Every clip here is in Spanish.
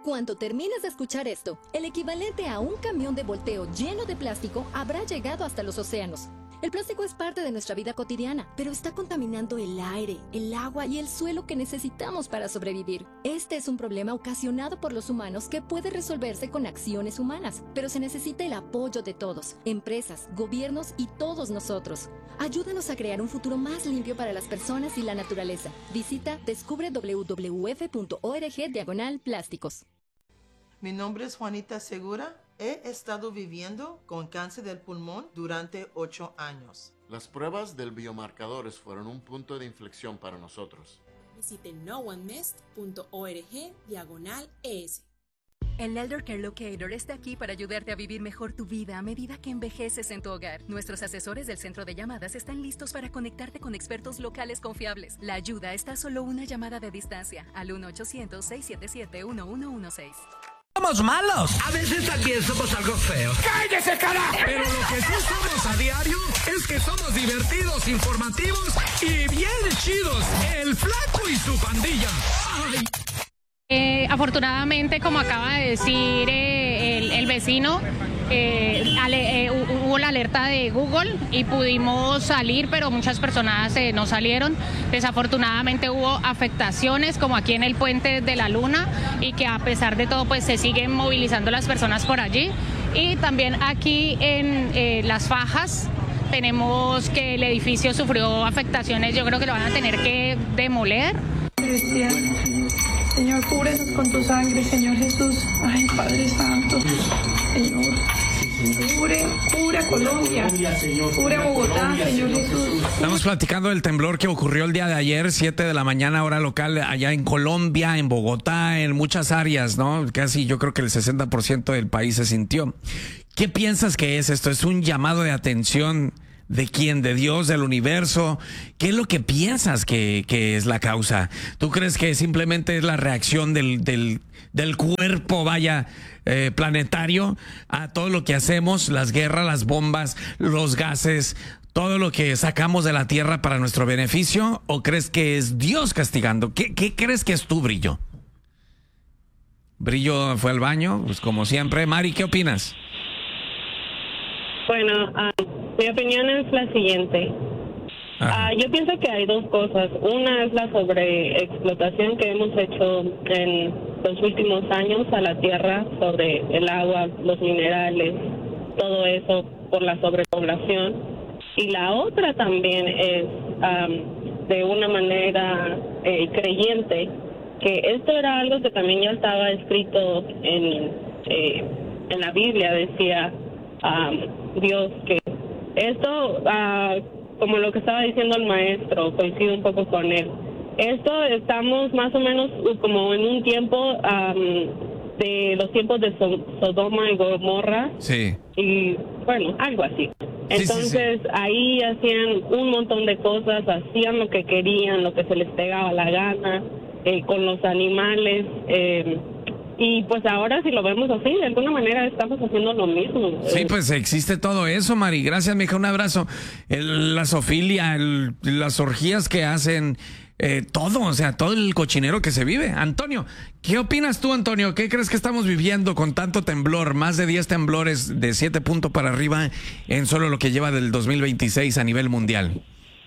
Cuando termines de escuchar esto, el equivalente a un camión de volteo lleno de plástico habrá llegado hasta los océanos. El plástico es parte de nuestra vida cotidiana, pero está contaminando el aire, el agua y el suelo que necesitamos para sobrevivir. Este es un problema ocasionado por los humanos que puede resolverse con acciones humanas, pero se necesita el apoyo de todos, empresas, gobiernos y todos nosotros. Ayúdanos a crear un futuro más limpio para las personas y la naturaleza. Visita descubre www.org/plásticos. Mi nombre es Juanita Segura. He estado viviendo con cáncer del pulmón durante 8 años. Las pruebas del biomarcadores fueron un punto de inflexión para nosotros. Visite noonemest.org/ES. El Elder Care Locator está aquí para ayudarte a vivir mejor tu vida a medida que envejeces en tu hogar. Nuestros asesores del centro de llamadas están listos para conectarte con expertos locales confiables. La ayuda está a solo una llamada de distancia al 1-800-677-1116. Somos malos. A veces también somos algo feos. ¡Cállese, carajo! Pero lo que sí somos a diario es que somos divertidos, informativos y bien chidos. El Flaco y su pandilla. ¡Ay! Afortunadamente, como acaba de decir el vecino, hubo la alerta de Google y pudimos salir, pero muchas personas no salieron. Desafortunadamente hubo afectaciones, como aquí en el Puente de la Luna, y que a pesar de todo pues se siguen movilizando las personas por allí. Y también aquí en Las Fajas tenemos que el edificio sufrió afectaciones. Yo creo que lo van a tener que demoler. Cristian, Señor, cúbrenos con tu sangre, Señor Jesús. Ay, Padre Santo, Señor, cubre a Colombia, cubre a Bogotá, Señor Jesús. Estamos platicando del temblor que ocurrió el día de ayer, 7 de la mañana, hora local, allá en Colombia, en Bogotá, en muchas áreas, ¿no? Casi yo creo que el 60% del país se sintió. ¿Qué piensas que es esto? ¿Es un llamado de atención de quién? ¿De Dios? ¿Del universo? ¿Qué es lo que piensas que es la causa? ¿Tú crees que simplemente es la reacción del cuerpo, planetario, a todo lo que hacemos, las guerras, las bombas, los gases, todo lo que sacamos de la tierra para nuestro beneficio? ¿O crees que es Dios castigando? ¿Qué crees que es tu Brillo? Brillo fue al baño, pues como siempre. Mari, ¿qué opinas? Bueno, mi opinión es la siguiente. Yo pienso que hay dos cosas. Una es la sobreexplotación que hemos hecho en los últimos años a la tierra, sobre el agua, los minerales, todo eso por la sobrepoblación. Y la otra también es de una manera creyente, que esto era algo que también ya estaba escrito en la Biblia. Decía Dios que esto, como lo que estaba diciendo el maestro, coincido un poco con él. Esto estamos más o menos como en un tiempo de los tiempos de Sodoma y Gomorra. Sí. Y bueno, algo así. Entonces sí. Ahí hacían un montón de cosas, hacían lo que querían, lo que se les pegaba la gana, con los animales. Y pues ahora, si lo vemos así, de alguna manera estamos haciendo lo mismo. Sí, pues existe todo eso, Mari. Gracias, mija, un abrazo. La zoofilia, las orgías que hacen, todo, o sea, todo el cochinero que se vive. Antonio, ¿qué opinas tú, Antonio? ¿Qué crees que estamos viviendo con tanto temblor? Más de 10 temblores de 7 puntos para arriba en solo lo que lleva del 2026 a nivel mundial.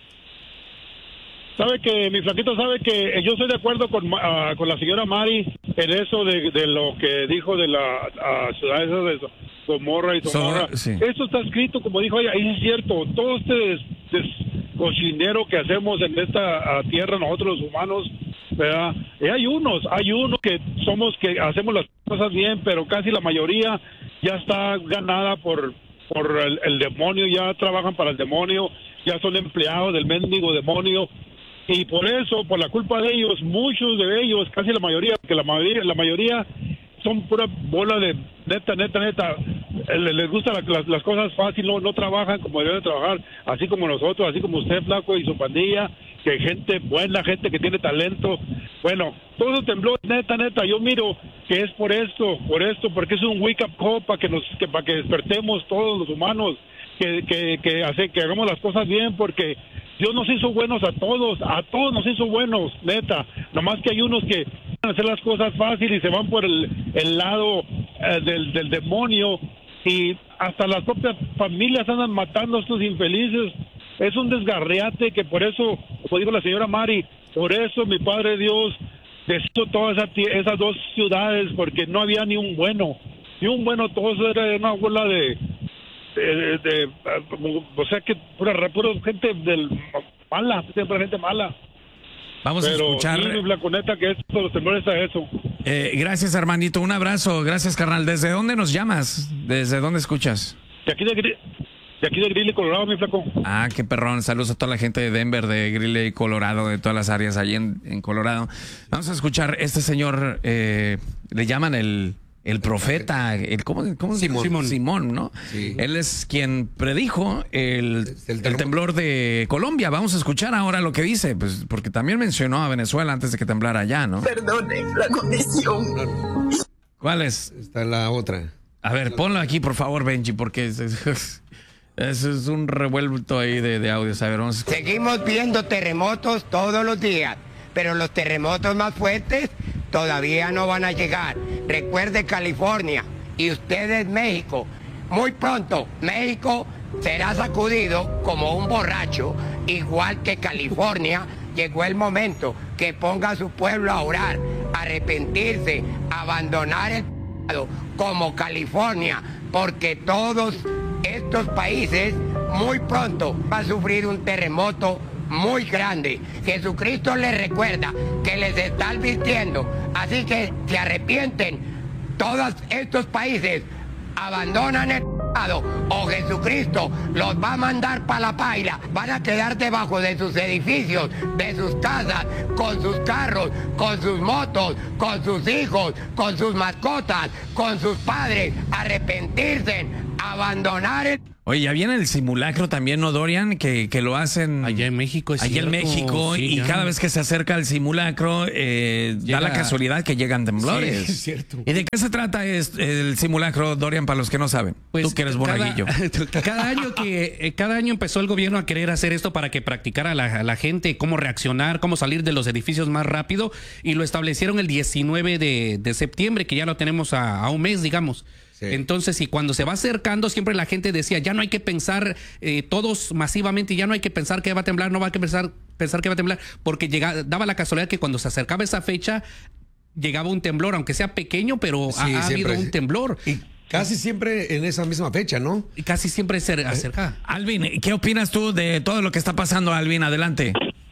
Sabe que mi flaquito sabe que yo estoy de acuerdo con la señora Mari en eso de lo que dijo de la ciudad esa de Gomorra y Sodoma. Sí. Esto está escrito, como dijo ella, y es cierto. Todo este cochinero que hacemos en esta tierra nosotros los humanos, ¿verdad? Y hay unos que hacemos las cosas bien, pero casi la mayoría ya está ganada por el demonio, ya trabajan para el demonio, ya son empleados del mendigo demonio. Y por eso, por la culpa de ellos, muchos de ellos, casi la mayoría, porque la mayoría son pura bola de neta, les gustan las cosas fáciles, no trabajan como deben de trabajar, así como nosotros, así como usted, Flaco, y su pandilla, que gente buena, gente que tiene talento. Bueno, todo eso tembló, neta, yo miro que es por esto, porque es un wake up call para que despertemos todos los humanos, que hagamos las cosas bien, porque Dios nos hizo buenos a todos nos hizo buenos, neta. Nomás que hay unos que hacer las cosas fáciles y se van por el lado del demonio, y hasta las propias familias andan matando a estos infelices. Es un desgarriate que por eso, como dijo la señora Mari, por eso mi Padre Dios deshizo todas esas dos ciudades, porque no había ni un bueno, todo eso era una bola o sea que pura gente mala, siempre gente mala. Vamos a escuchar. Sí, la coneta que esto, los temblores a eso. Gracias, hermanito, un abrazo, gracias, carnal. ¿Desde dónde nos llamas? ¿Desde dónde escuchas? De aquí de Greeley, Colorado, mi flaco. Ah, qué perrón. Saludos a toda la gente de Denver, de Greeley, Colorado, de todas las áreas allí en Colorado. Vamos a escuchar, este señor, le llaman el profeta, ¿cómo Simón, ¿no? Sí. Él es quien predijo el temblor de Colombia. Vamos a escuchar ahora lo que dice, pues porque también mencionó a Venezuela antes de que temblara allá, ¿no? Perdone la condición. ¿Cuál es? Está la otra. A ver, ponlo aquí, por favor, Benji, porque es un revuelto ahí de audios. A ver, vamos a escuchar. Seguimos viendo terremotos todos los días, pero los terremotos más fuertes todavía no van a llegar. Recuerde California y ustedes México. Muy pronto México será sacudido como un borracho, igual que California. Llegó el momento que ponga a su pueblo a orar, arrepentirse, abandonar el pecado como California, porque todos estos países muy pronto van a sufrir un terremoto muy grande. Jesucristo les recuerda que les está advirtiendo, así que se arrepienten todos estos países, abandonan el pecado, o Jesucristo los va a mandar para la paila. Van a quedar debajo de sus edificios, de sus casas, con sus carros, con sus motos, con sus hijos, con sus mascotas, con sus padres. Arrepentirse, abandonar el... Oye, ya viene el simulacro también, ¿no, Dorian? Que lo hacen allá en México. Allá en México, sí, y cada vez que se acerca el simulacro, da la casualidad que llegan temblores. Sí, es cierto. ¿Y de qué se trata el simulacro, Dorian, para los que no saben? Pues, tú que eres monaguillo. Cada año empezó el gobierno a querer hacer esto para que practicara la gente cómo reaccionar, cómo salir de los edificios más rápido, y lo establecieron el 19 de septiembre, que ya lo tenemos a un mes, digamos. Sí. Entonces, y cuando se va acercando, siempre la gente decía, ya no hay que pensar todos masivamente, ya no hay que pensar que va a temblar, no va a pensar que va a temblar, porque daba la casualidad que cuando se acercaba esa fecha, llegaba un temblor, aunque sea pequeño, pero sí, ha habido un temblor. Y casi siempre en esa misma fecha, ¿no? Y casi siempre se acerca. Alvin, ¿qué opinas tú de todo lo que está pasando, Alvin? Adelante.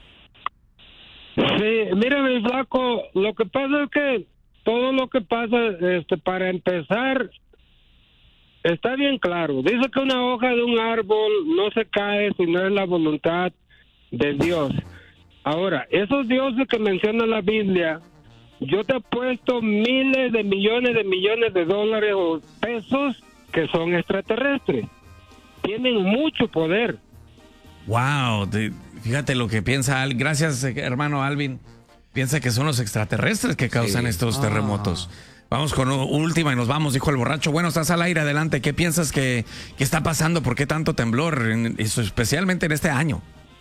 Sí, mire, mi flaco, lo que pasa es que todo lo que pasa, para empezar, está bien claro. Dice que una hoja de un árbol no se cae si no es la voluntad de Dios. Ahora, esos dioses que menciona la Biblia, yo te apuesto miles de millones de dólares o pesos que son extraterrestres. Tienen mucho poder. Wow, fíjate lo que piensa Alvin. Gracias, hermano Alvin. Piensa que son los extraterrestres que causan estos terremotos. Vamos con última y nos vamos, dijo el borracho. Bueno, estás al aire, adelante. ¿Qué piensas que está pasando? ¿Por qué tanto temblor? Especialmente en este año.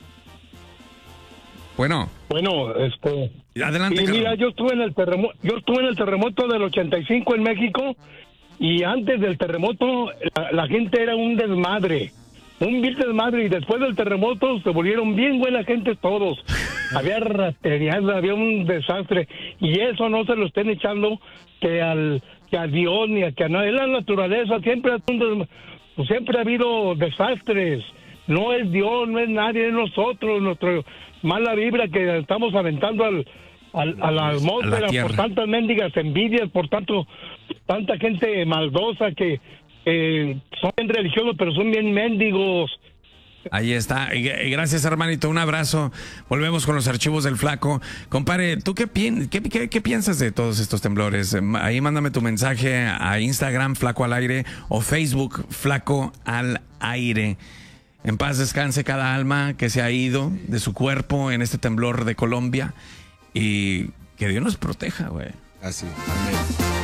Bueno, adelante. Y mira, yo estuve en el terremoto del 85 en México, y antes del terremoto la gente era un desmadre, y después del terremoto se volvieron bien buena gente todos. Había rateriada, había un desastre, y eso no se lo estén echando que a Dios ni a nadie. Es la naturaleza, siempre ha habido desastres. No es Dios, no es nadie, es nosotros, nuestra mala vibra que estamos aventando a la atmósfera por tantas mendigas envidias, por tanta gente maldosa que son bien religiosos, pero son bien mendigos. Ahí está. Gracias, hermanito. Un abrazo. Volvemos con los archivos del Flaco. Compadre, ¿tú qué piensas de todos estos temblores? Ahí mándame tu mensaje a Instagram, Flaco al Aire, o Facebook, Flaco al Aire. En paz descanse cada alma que se ha ido de su cuerpo en este temblor de Colombia. Y que Dios nos proteja, güey. Así. Amén.